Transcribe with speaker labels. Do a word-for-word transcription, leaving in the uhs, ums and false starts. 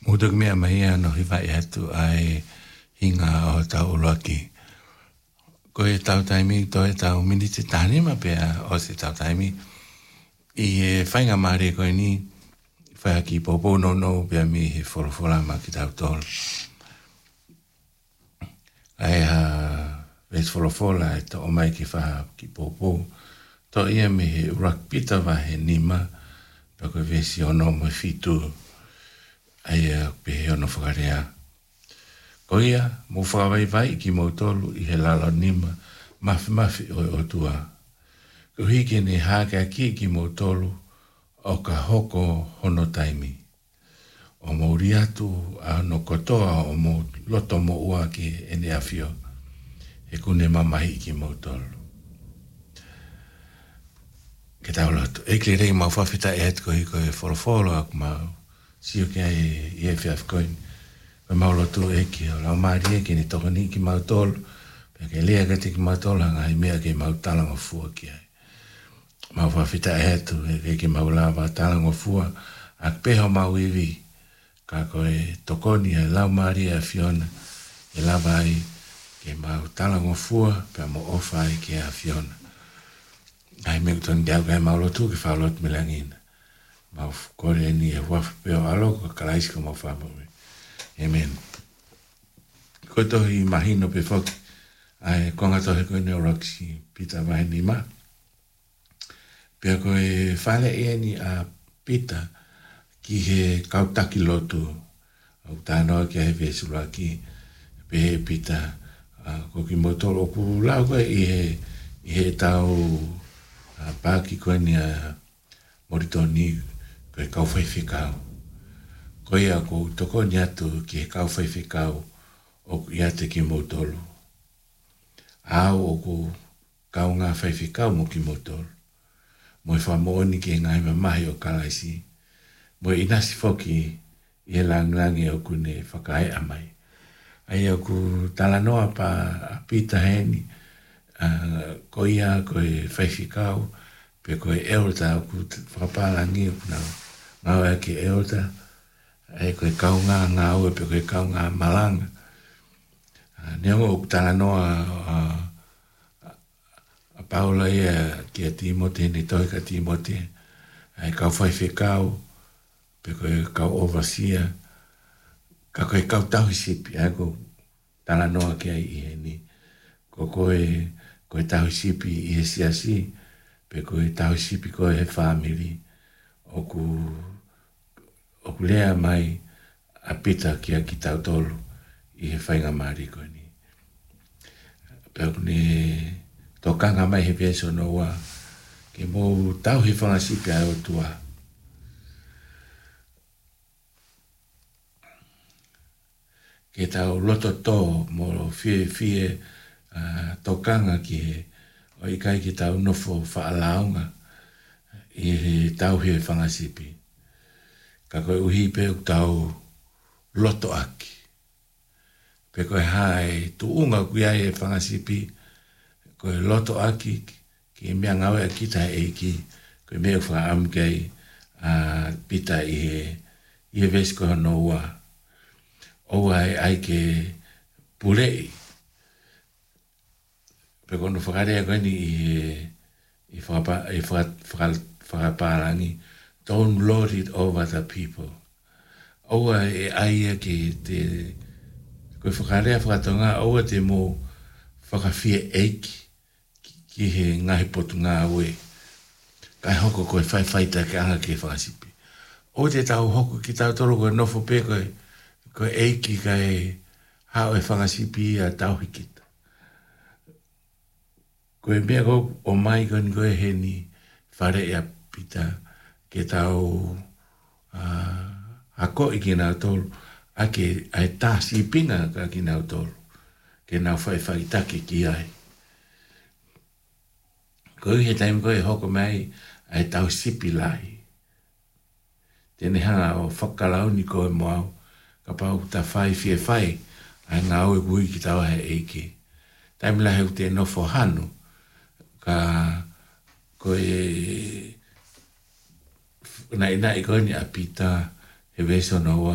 Speaker 1: Mutuk mea maia no hiwai hatu ai hinga o tau uloaki. Ko e tau taimi to e tau miniti tani ma pea o se tau taimi. I e whainga maare koe ni whai ki popo no no pea mi he wholofola ma ki tau tol. Ai ha ves wholofola e to o mai ki wha ki popo. To ia mi he urak pita wa he nima. Pako vesi ono mo fitu. Ai a pehe ono whakarea. Ko ia, mo whakawai vai ki mo tolu i he lala nima, mafi mafi o o tua. Ko hiki ni hake ki ki mo tolu o ka hoko hono taimi. O mo riatu a no kotoa o mo loto mo ua ki ene afio. He kune mamahi ki mo tolu. Ke tau loto. E kli rei mau whawhita e et ko hiko e wholofolo ak mau. Sio kia e i e whiaf koini. Ko maulo tu e ki o lau maari e ki ni toko ni ki mau tolu. Pea ke lea kati ki mau tolu hanga i mea ke mau talango fua ki ai. Mau whawhita e hetu e ki mau lawa talango fua. Ak peho mau iwi. Ka ko e tokoni e lau maari e Fiona. E lawa ai ke mau talango fua. Pea mo ofa ai ki a Fiona. Ai me kutoni diau kai maulo tu ki whaolot milangina. Mau kore ni e waf peo aloko kalaisi ko mau whamowe. Amen. Ko tohi mahino pe foki. Ai konga tohi koe neo roksi pita vai ni ma. Pea koe whale e ni a pita ki he kautaki lotu. Au tānoa ki a he vesula ki pe he pita. Ko ki motoro o puru lau koe i he, i he tau pāki koe ni a moritoni koe kau whaiwhikau. Ko ia ko toko ni atu ki he kau whaiwhikau o ia te ki motolo. Au o ko kau ngā whaiwhikau mo ki motolo. Mo e whamooni ki he ngai mamahi o kalaisi. Mo e inasi foki i he langlangi o kune whakae amai. Ai o ku talanoa pa a pita heni. Uh, ko ia ko e whaiwhikau. Pe ko e eolta o ku whakapalangi o kunau. Ngau e ki eolta. E koe kau ngā ngā ue, pe koe kau ngā malanga. Uh, Neongo o kutala noa a, a, a Paula ia ki a Timote, ni toi ka Timote. E kau whaiwhikau, pe koe kau overseer. Ka koe kau tauhisipi, e ko tala noa ki a i he ni. Ko koe, koe tauhisipi i he siasi, pe koe tauhisipi koe he family. O ku... o kulea mai a pita ki a ki tau tolu i he whainga maari koe ni. Pea kune tokanga mai he peso noa ke mō tau he whangasipi a o tua. Ke tau loto tō mō fie fie uh, tokanga ki he o i kai ki tau nofo whaalaunga i he tau he whangasipi. Ka koe uhi pe u tau loto aki. Pe koe hae tu unga kuia e whangasipi. Koe loto aki ki mea ngawe a kita e ki. Koe mea wha amkei a pita i he i he vesko hano ua. Oua e ai ke purei. Pe kono whakarea koe ni i he i whakaparangi. Don't lord it over the people. Oua e aia ki te... Koe whakarea whakatonga, oua te mō whakawhia eiki ki he ngahi potu ngā ue. Kai hoko koe whaiwhaita ke anga ke whakasipi. O te tau hoko ki tau toro koe nofo pe koe, koe eiki kai hao e whakasipi a tau hikita. Koe mea kou o mai koe ni koe he ni whare ea pita. Ke tau uh, hako i ki nau tolu, a ke ai tāsi pinga ka ki nau tolu, ke nau whai whai take ki ai. Ko i he taimi koe hoko mai, ai tau sipi lai. Tene hanga o whakalau ni koe moau, ka pau ta whai fie whai, ai ngā ue bui ki tau he eike. Taimi la heu te nofo hanu, ka koe... Nai nai koe ni a pita he veso no